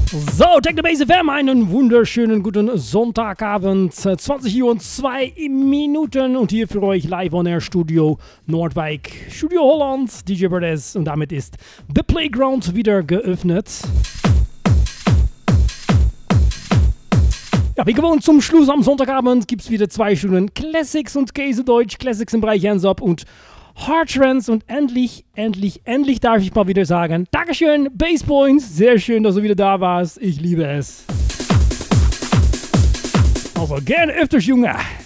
So, Techno Base FM, einen wunderschönen guten Sonntagabend, 20 Uhr und 2 Minuten und hier für euch live on Air Studio Nordwijk, Studio Holland, DJ Berdes und damit ist The Playground wieder geöffnet. Ja, wie gewohnt zum Schluss am Sonntagabend gibt es wieder 2 Stunden Classics und Käsedeutsch, Classics im Bereich Hands Up und Hard Trance und endlich darf ich mal wieder sagen, Dankeschön, Bass Points, sehr schön, dass du wieder da warst, ich liebe es. Also gerne öfters, Junge.